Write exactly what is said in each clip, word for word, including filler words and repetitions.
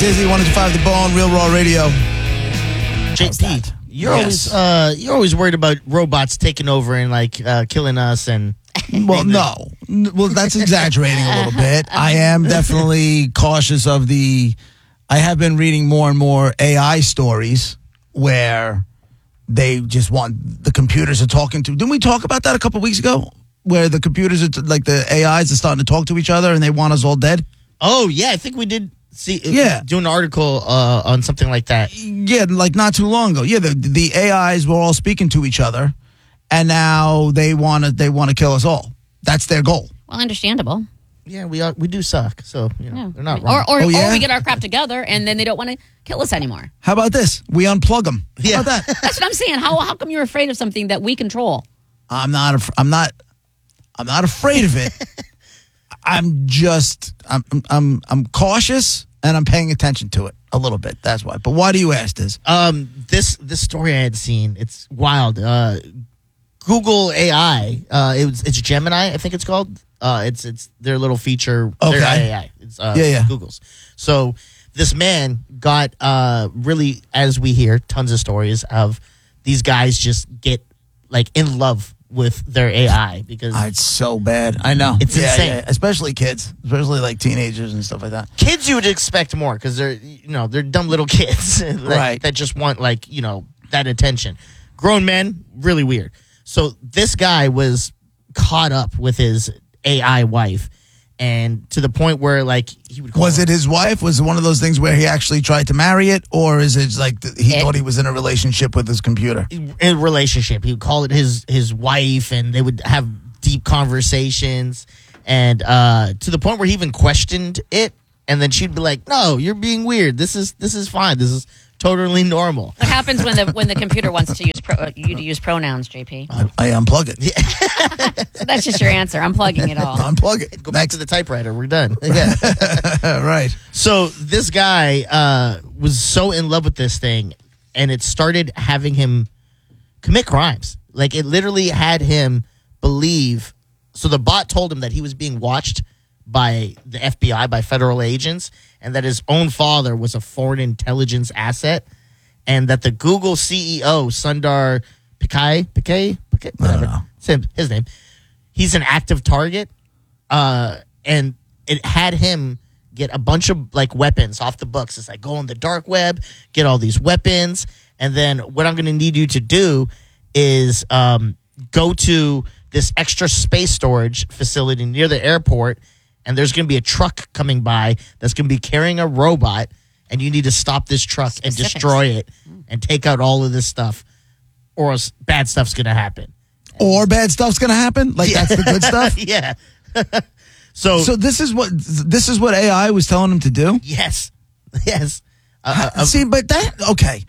Dizzy, one oh two point five The Bone, Real Raw Radio. J P, you're Yes. always uh, you're always worried about robots taking over and like uh, killing us and. Well, no. N- Well, that's exaggerating a little bit. I am definitely cautious of the... I have been reading more and more A I stories where they just want... The computers are talking to... Didn't we talk about that a couple weeks ago? Where the computers are... T- like the A Is are starting to talk to each other and they want us all dead? Oh yeah, I think we did see. Yeah. do an article uh, on something like that. Yeah, like not too long ago. Yeah, the, the A Is were all speaking to each other and now they want to they want to kill us all. That's their goal. Well, understandable. Yeah, we are, we do suck. So you know, Yeah. they're not Or, wrong. or, Oh, yeah? or we get our crap together and then they don't want to kill us anymore. How about this? We unplug them. How Yeah. about that? That's what I'm saying. How how come you're afraid of something that we control? I'm not. Af- I'm not. I'm not afraid of it. I'm just. I'm. I'm. I'm cautious and I'm paying attention to it a little bit. That's why. But why do you ask this? Um, this this story I had seen, it's wild. Uh, Google A I, uh, it was, it's Gemini, I think it's called. Uh, it's it's their little feature. Okay. Their A I. It's uh, Yeah, yeah. Google's. So this man got uh really, as we hear, tons of stories of these guys just get like in love with their A I because Ah, it's so bad. I know. It's Yeah, insane. yeah. Especially kids, especially like teenagers and stuff like that. kids you would expect more because they're you know they're dumb little kids that, Right. that just want like you know that attention. Grown men, really weird. So this guy was caught up with his A I wife, and to the point where like he would call Was her- it his wife? Was it one of those things where he actually tried to marry it, or is it like th- he It- thought he was in a relationship with his computer? in a relationship. He would call it his his wife, and they would have deep conversations, and uh, to the point where he even questioned it. And then she'd be like, "No, you're being weird. This is this is fine. This is totally normal." What happens when the when the computer wants to use pro, uh, you to use pronouns, J P? I, I unplug it. So that's just your answer. I'm plugging it all. Unplug it. Go back to the typewriter. We're done. Yeah. Right. So this guy uh, was so in love with this thing, and it started having him commit crimes. Like it literally had him believe. So the bot told him that he was being watched by the F B I, by federal agents, and that his own father was a foreign intelligence asset, and that the Google C E O, Sundar Pichai, Pichai, Pichai whatever, know. it's him- his name, he's an active target, uh, and it had him get a bunch of like weapons off the books. It's like go on the dark web, get all these weapons, and then what I'm going to need you to do is um, go to this extra space storage facility near the airport, and there's going to be a truck coming by that's going to be carrying a robot, and you need to stop this truck and Specifics. destroy it and take out all of this stuff, or else bad stuff's going to happen. Or bad stuff's gonna happen. Like that's the good stuff. Yeah. so, So this is what this is what A I was telling him to do. yes, yes. Uh, uh, See, but that okay.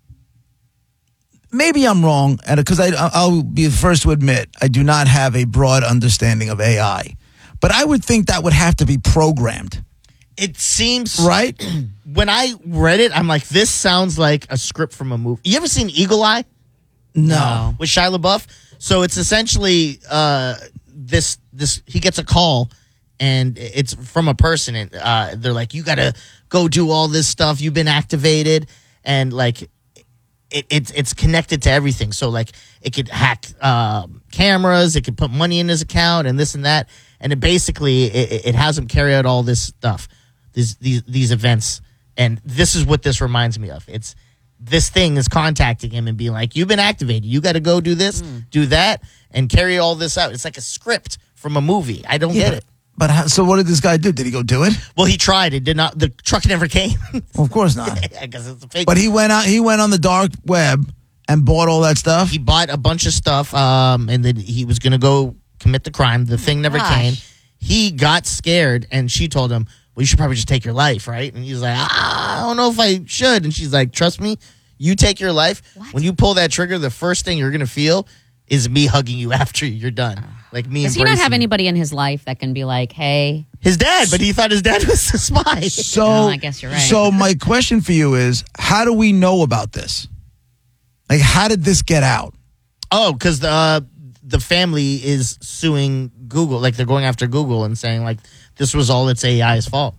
Maybe I'm wrong, and because I I'll be the first to admit I do not have a broad understanding of A I, but I would think that would have to be programmed, it seems right? when I read it, I'm like, this sounds like a script from a movie. You ever seen Eagle Eye? No. With Shia LaBeouf. So it's essentially uh, this this he gets a call, and it's from a person, and uh, they're like, you gotta go do all this stuff. You've been activated, and like it, it's it's connected to everything. So like it could hack um, cameras, it could put money in his account, and this and that, and it basically it, it has him carry out all this stuff, these these these events, and this is what this reminds me of. It's this thing is contacting him and being like, you've been activated. You got to go do this, do that, and carry all this out. It's like a script from a movie. I don't get it. But how, so what did this guy do? Did he go do it? Well, he tried. It did not. The truck never came. Well, of course not. I guess it's a fake. But he went out. He went on the dark web and bought all that stuff. He bought a bunch of stuff, um, and then he was going to go commit the crime. The thing never Gosh. came. He got scared, and she told him, well, you should probably just take your life, right? And he's like, ah, I don't know if I should. And she's like, trust me, you take your life. What? When you pull that trigger, the first thing you're going to feel is me hugging you after you're done. Like me Does he not embracing have you. anybody in his life that can be like, hey, His dad, but he thought his dad was a spy. So Oh, I guess you're right. So my question for you is, how do we know about this? Like, how did this get out? Oh, because the uh, the family is suing Google. Like they're going after Google and saying like this was all its A I's fault.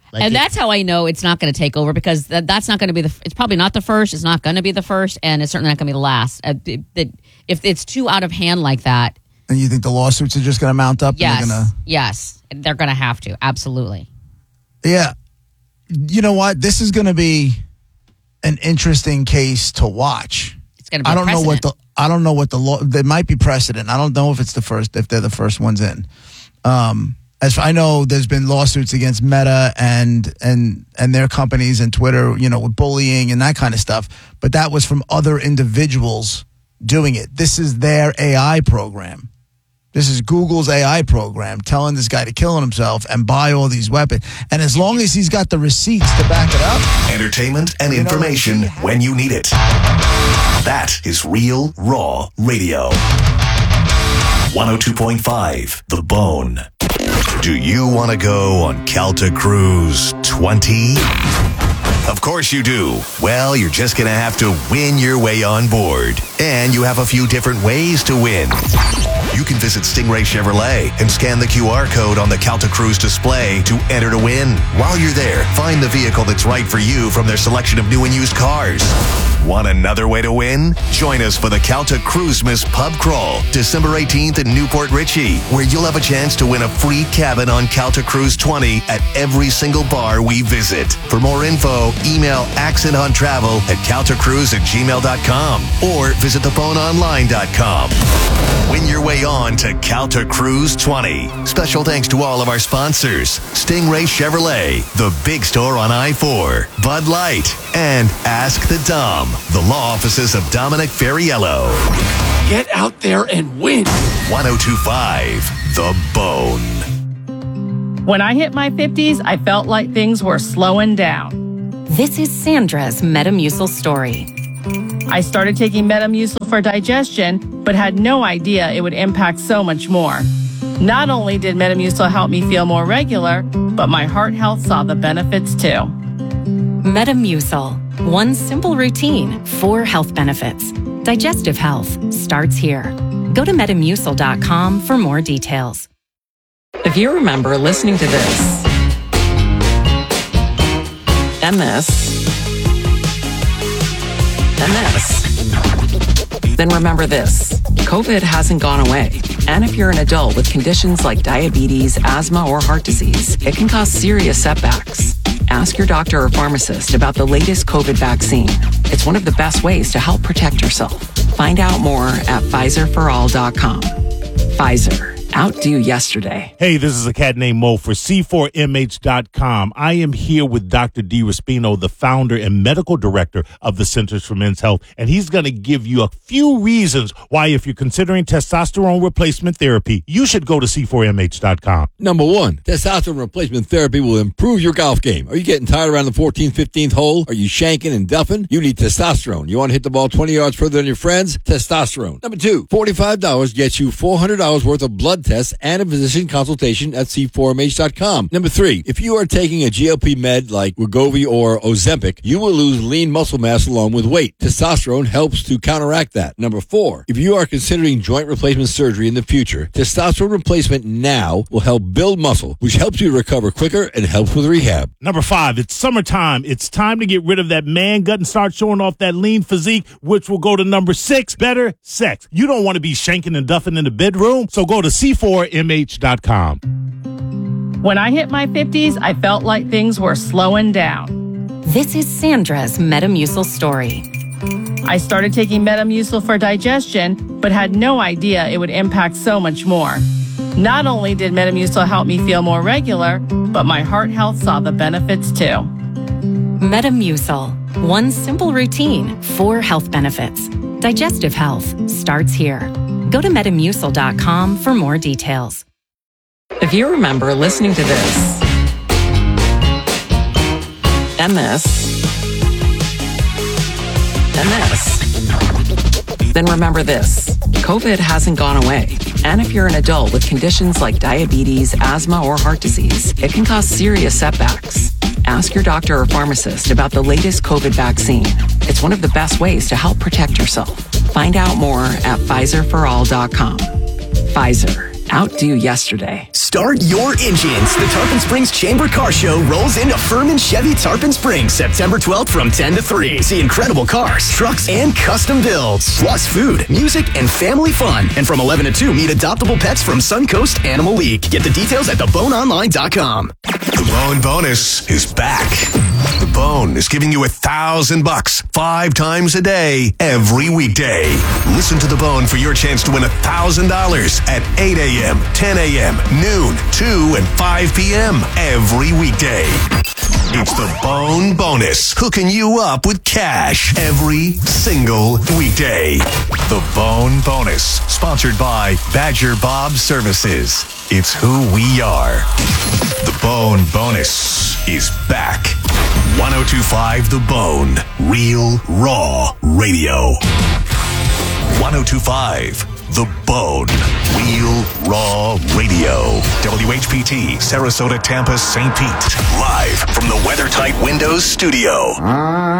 Like and it- that's how I know it's not going to take over, because that, that's not going to be the. It's probably not the first. It's not going to be the first, and it's certainly not going to be the last. Uh, it, it, if it's too out of hand like that, And you think the lawsuits are just going to mount up? yes, And they're gonna, yes, they're going to have to. Absolutely. yeah. You know what? This is going to be an interesting case to watch. It's going to be. I a don't know what the precedent. I don't know what the law. There might be precedent. I don't know if it's the first. If they're the first ones in. Um, as I know, there's been lawsuits against Meta and and and their companies and Twitter. You know, with bullying and that kind of stuff. But that was from other individuals doing it. This is their A I program. This is Google's A I program telling this guy to kill himself and buy all these weapons. And as long as he's got the receipts to back it up. Entertainment and You know, information he when you need it. That is Real Raw Radio. one oh two point five The Bone. Do you want to go on Calta Cruise twenty? Of course you do. Well, you're just going to have to win your way on board. And you have a few different ways to win. You can visit Stingray Chevrolet and scan the Q R code on the Calta Cruise display to enter to win. While you're there, find the vehicle that's right for you from their selection of new and used cars. Want another way to win? Join us for the Calta Cruisemas Pub Crawl, December eighteenth in Newport Richey, where you'll have a chance to win a free cabin on Calta Cruise twenty at every single bar we visit. For more info, email accent on travel at caltacruise at gmail dot com or visit the bone online dot com. Win your way on to Calta Cruise twenty. Special thanks to all of our sponsors: Stingray Chevrolet, the big store on I four, Bud Light, and Ask the Dom, the law offices of Dominic Ferriello. Get out there and win. one oh two point five The Bone. When I hit my fifties, I felt like things were slowing down. This is Sandra's Metamucil story. I started taking Metamucil for digestion, but had no idea it would impact so much more. Not only did Metamucil help me feel more regular, but my heart health saw the benefits too. Metamucil. One simple routine, four health benefits. Digestive health starts here. Go to metamucil dot com for more details. If you remember listening to this, and this, and this, then remember this. COVID hasn't gone away. And if you're an adult with conditions like diabetes, asthma, or heart disease, it can cause serious setbacks. Ask your doctor or pharmacist about the latest COVID vaccine. It's one of the best ways to help protect yourself. Find out more at Pfizer for all dot com. Pfizer. Outdo yesterday. Hey, this is a cat named Mo for C four M H dot com. I am here with Doctor D. Raspino, the founder and medical director of the Centers for Men's Health, and he's going to give you a few reasons why, if you're considering testosterone replacement therapy, you should go to C four M H dot com. Number one, testosterone replacement therapy will improve your golf game. Are you getting tired around the fourteenth, fifteenth hole? Are you shanking and duffing? You need testosterone. You want to hit the ball twenty yards further than your friends? Testosterone. Number two, forty-five dollars gets you four hundred dollars worth of blood tests and a physician consultation at C four M H dot com. Number three, if you are taking a G L P med like Wegovy or Ozempic, you will lose lean muscle mass along with weight. Testosterone helps to counteract that. Number four, if you are considering joint replacement surgery in the future, testosterone replacement now will help build muscle, which helps you recover quicker and helps with rehab. Number five, it's summertime. It's time to get rid of that man gut and start showing off that lean physique, which will go to number six, better sex. You don't want to be shanking and duffing in the bedroom, so go to C four M H dot com. When I hit my fifties, I felt like things were slowing down. This is Sandra's Metamucil story. I started taking Metamucil for digestion, but had no idea it would impact so much more. Not only did Metamucil help me feel more regular, but my heart health saw the benefits too. Metamucil. One simple routine, four health benefits. Digestive health starts here. Go to metamucil dot com for more details. If you remember listening to this, and this, and this, then remember this. COVID hasn't gone away. And if you're an adult with conditions like diabetes, asthma, or heart disease, it can cause serious setbacks. Ask your doctor or pharmacist about the latest COVID vaccine. It's one of the best ways to help protect yourself. Find out more at Pfizer for all dot com. Pfizer. outdo yesterday. Start your engines. The Tarpon Springs Chamber Car Show rolls into Furman Chevy Tarpon Springs September twelfth from ten to three. See incredible cars, trucks, and custom builds. Plus food, music, and family fun. And from eleven to two, meet adoptable pets from Suncoast Animal League. Get the details at the bone online dot com. The Bone Bonus is back. The Bone is giving you a thousand bucks five times a day, every weekday. Listen to The Bone for your chance to win a thousand dollars at eight a.m., ten a.m., noon, two, and five p.m. every weekday. It's the Bone Bonus, hooking you up with cash every single weekday. The Bone Bonus, sponsored by Badger Bob Services. It's who we are. The Bone Bonus is back. one oh two point five The Bone, Real Raw Radio. one oh two point five The Bone, Real Raw Radio. W H P T, Sarasota, Tampa, Saint Pete. Live from the WeatherTight Windows studio.